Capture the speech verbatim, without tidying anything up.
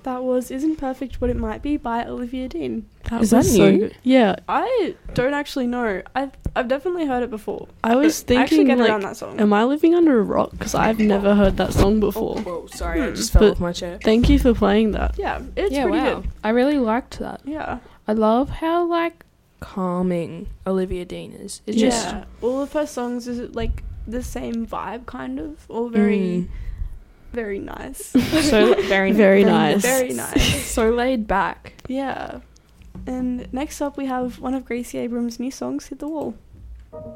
That was Isn't Perfect What It Might Be by Olivia Dean. That Is that was new? So, yeah, I don't actually know. I've, I've definitely heard it before. I was But I actually thinking, get around like, that song. am I living under a rock? Because I've never heard that song before. Oh, whoa, sorry, I Hmm. just fell But- off my chair. Thank you for playing that. Yeah, it's yeah, pretty wow. good. I really liked that. Yeah. I love how, like, calming Olivia Dean is. It's just... yeah. All of her songs is like the same vibe, kind of. All very, Mm. very nice. So very, Very nice. Very nice. So laid back. Yeah. And next up we have one of Gracie Abrams' new songs, Hit the Wall.